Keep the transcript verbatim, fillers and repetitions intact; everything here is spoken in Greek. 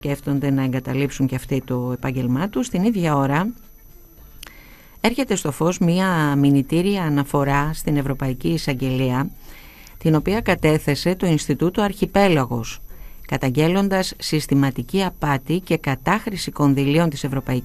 σκέφτονται να εγκαταλείψουν και αυτοί το επάγγελμά τους. Την ίδια ώρα έρχεται στο φως μία μηνυτήρια αναφορά στην Ευρωπαϊκή Εισαγγελία, την οποία κατέθεσε το Ινστιτούτο Αρχιπέλαγος, καταγγέλλοντας συστηματική απάτη και κατάχρηση κονδυλίων της Ευρωπαϊκής